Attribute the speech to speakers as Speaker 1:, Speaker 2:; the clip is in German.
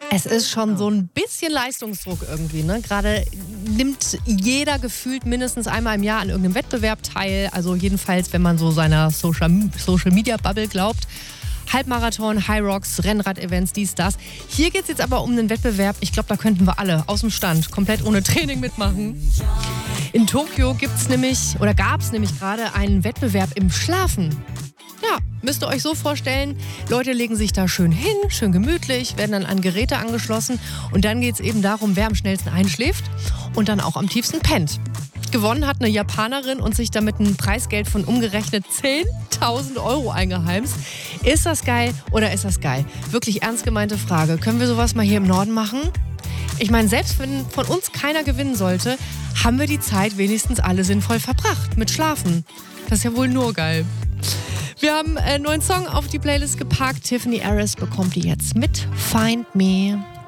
Speaker 1: Es ist schon so ein bisschen Leistungsdruck irgendwie, ne? Gerade nimmt jeder gefühlt mindestens einmal im Jahr an irgendeinem Wettbewerb teil. Also jedenfalls, wenn man so seiner Social-Media-Bubble glaubt. Halbmarathon, High Rocks, Rennrad-Events, dies, das. Hier geht es jetzt aber um einen Wettbewerb. Ich glaube, da könnten wir alle aus dem Stand komplett ohne Training mitmachen. In Tokio gab es nämlich gerade einen Wettbewerb im Schlafen. Ja, müsst ihr euch so vorstellen, Leute legen sich da schön hin, schön gemütlich, werden dann an Geräte angeschlossen und dann geht es eben darum, wer am schnellsten einschläft und dann auch am tiefsten pennt. Gewonnen hat eine Japanerin und sich damit ein Preisgeld von umgerechnet 10.000 € eingeheimst. Ist das geil oder ist das geil? Wirklich ernst gemeinte Frage. Können wir sowas mal hier im Norden machen? Ich meine, selbst wenn von uns keiner gewinnen sollte, haben wir die Zeit wenigstens alle sinnvoll verbracht mit Schlafen. Das ist ja wohl nur geil. Wir haben einen neuen Song auf die Playlist gepackt. Tiffany Harris bekommt die jetzt mit Find Me.